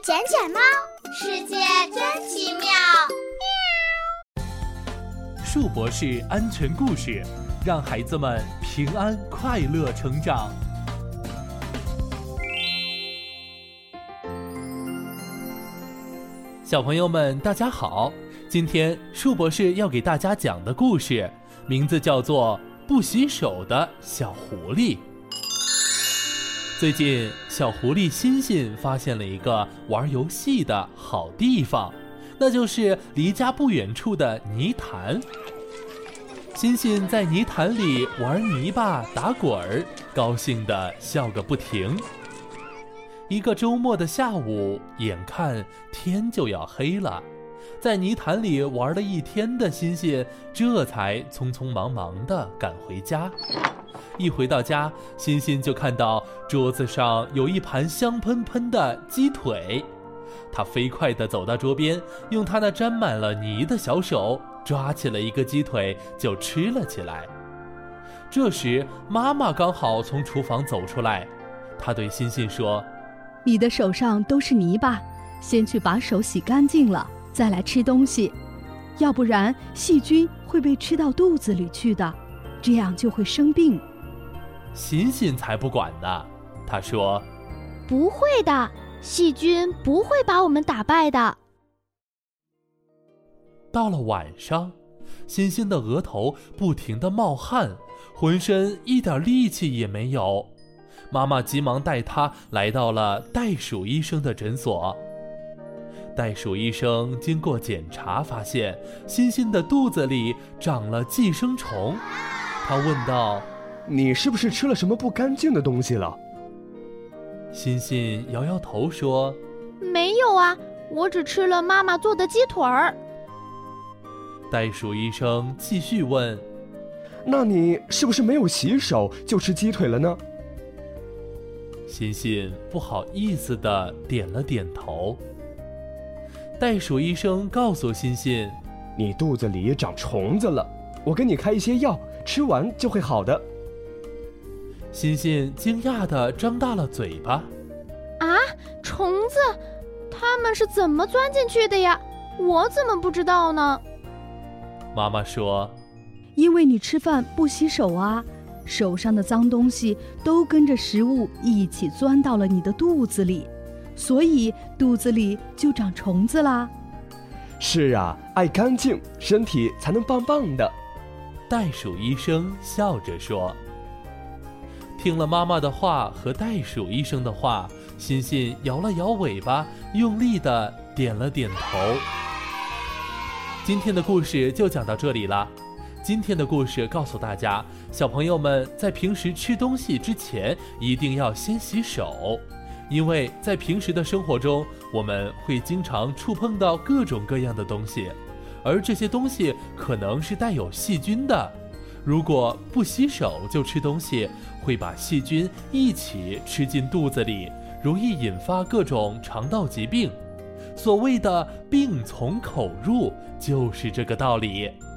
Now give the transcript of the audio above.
捡捡猫，世界真奇妙。 树博士安全故事，让孩子们平安快乐成长。小朋友们大家好，今天树博士要给大家讲的故事名字叫做不洗手的小狐狸。最近小狐狸欣欣发现了一个玩游戏的好地方，那就是离家不远处的泥潭。欣欣在泥潭里玩泥巴打滚儿，高兴地笑个不停。一个周末的下午，眼看天就要黑了，在泥潭里玩了一天的欣欣这才匆匆忙忙地赶回家。一回到家，欣欣就看到桌子上有一盘香喷喷的鸡腿。他飞快地走到桌边，用他那沾满了泥的小手抓起了一个鸡腿就吃了起来。这时妈妈刚好从厨房走出来，她对欣欣说： 你的手上都是泥巴，先去把手洗干净了再来吃东西，要不然细菌会被吃到肚子里去的，这样就会生病。 欣欣才不管呢，她说： 不会的，细菌不会把我们打败的。 到了晚上，欣欣的额头不停地冒汗，浑身一点力气也没有。妈妈急忙带她来到了袋鼠医生的诊所。袋鼠医生经过检查发现欣欣的肚子里长了寄生虫，他问道： 你是不是吃了什么不干净的东西了？ 欣欣摇摇头说： 没有啊，我只吃了妈妈做的鸡腿儿。 袋鼠医生继续问： 那你是不是没有洗手就吃鸡腿了呢？ 欣欣不好意思地点了点头。袋鼠医生告诉欣欣： 你肚子里长虫子了，我给你开一些药，吃完就会好的。 欣欣惊讶地张大了嘴巴： 啊，虫子，它们是怎么钻进去的呀？我怎么不知道呢？ 妈妈说： 因为你吃饭不洗手啊，手上的脏东西都跟着食物一起钻到了你的肚子里，所以肚子里就长虫子啦。 是啊，爱干净，身体才能棒棒的。 袋鼠医生笑着说。听了妈妈的话和袋鼠医生的话，欣欣摇了摇尾巴，用力地点了点头。今天的故事就讲到这里了。今天的故事告诉大家，小朋友们在平时吃东西之前一定要先洗手，因为在平时的生活中，我们会经常触碰到各种各样的东西，而这些东西可能是带有细菌的。如果不洗手就吃东西，会把细菌一起吃进肚子里，容易引发各种肠道疾病。所谓的病从口入，就是这个道理。